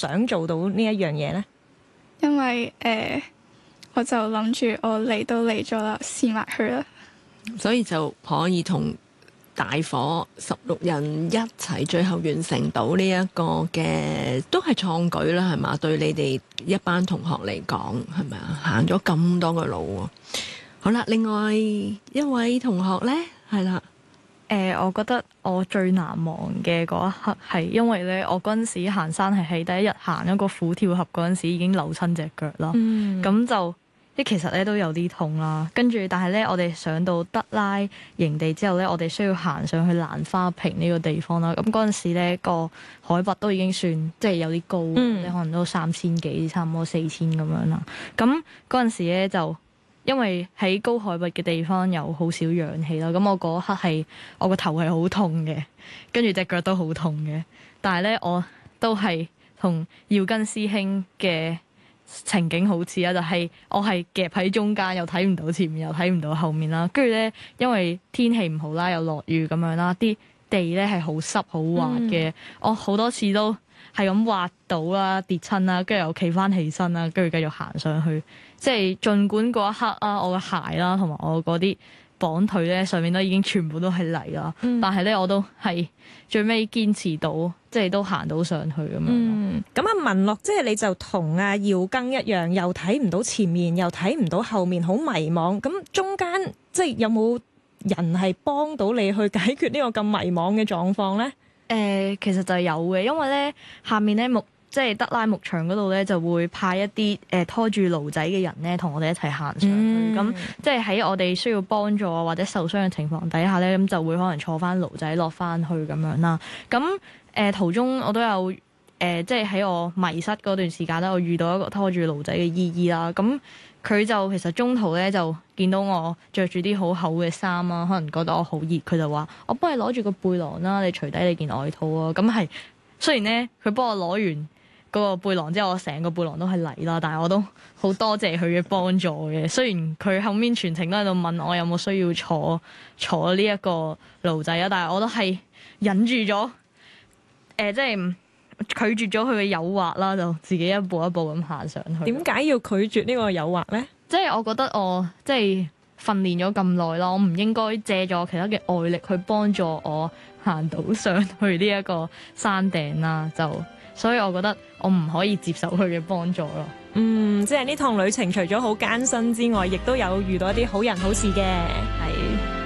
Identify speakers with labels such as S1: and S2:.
S1: 想做到呢一樣嘢呢？
S2: 因為我就諗住我嚟都嚟咗啦，試埋佢啦，
S3: 所以就可以同大伙16人一齊，最後完成到呢一個嘅都係創舉啦，係嘛？對你哋一班同學嚟講，係咪啊？行咗咁多嘅路喎。好啦，另外一位同學呢，係啦。
S4: 我覺得我最難忘嘅嗰一刻係因為咧，我嗰陣時行山係喺第一日行一個虎跳峽嗰陣時已經扭親隻腳啦，咁就其實咧都有啲痛啦。跟住但係咧，我哋上到德拉營地之後咧，我哋需要行上去蘭花坪呢個地方啦。咁嗰陣時咧個海拔都已經算即係有啲高，你可能都3000幾，差唔多4000咁樣啦。咁嗰陣時咧就因為喺高海拔嘅地方有好少氧氣啦，咁我嗰刻係我個頭係好痛嘅，跟住隻腳都好痛嘅。但係咧，我都係同耀根師兄嘅情景好似啊，就係我係夾喺中間，又睇唔到前面，又睇唔到後面啦。跟住咧，因為天氣唔好啦，又落雨咁樣啦，啲地咧係好濕好滑嘅，我好多次都係咁滑倒啦、跌親啦，跟住又企翻起身啦，跟住繼續行上去。即係儘管嗰一刻啊，我嘅鞋啦，同埋我嗰啲綁腿咧上面都已經全部都係泥啦，但係咧我都係最尾堅持到，即係都行到上去咁樣。
S1: 咁阿文樂，即係你就同阿耀根一樣，又睇唔到前面，又睇唔到後面，好迷茫。咁中間即係有冇人係幫到你去解決呢個咁迷茫嘅狀況咧？
S4: 其實就係有嘅，因為咧下面咧即係德拉牧場嗰度咧，就會派一啲拖住驢仔嘅人咧，同我哋一齊行上去。咁即係喺我哋需要幫助或者受傷嘅情況底下咧，咁就會可能坐翻驢仔落翻去咁樣啦。咁途中我都有即係喺我迷失嗰段時間咧，我遇到一個拖住驢仔嘅姨姨啦。咁佢就其實中途咧就見到我着住啲好厚嘅衫啦，可能覺得我好熱，佢就話：我幫你攞住個背囊啦，你除低你件外套啊。咁係雖然咧佢幫我攞完嗰個背囊之後，我成個背囊都係泥啦，但係我都好多謝佢嘅幫助嘅。雖然佢後面全程都喺度問我有冇需要坐呢一個驢仔啊，但係我都係忍住咗，即係拒絕咗佢嘅誘惑啦，就自己一步一步咁行上去。
S1: 點解要拒絕呢個誘惑咧？
S4: 即係我覺得我即係訓練咗咁耐啦，我唔應該借助其他嘅外力去幫助我行到上去呢一個山頂啦，所以我覺得我唔可以接受佢嘅幫助咯。
S1: 即係呢趟旅程除咗好艱辛之外，亦都有遇到一啲好人好事嘅。係。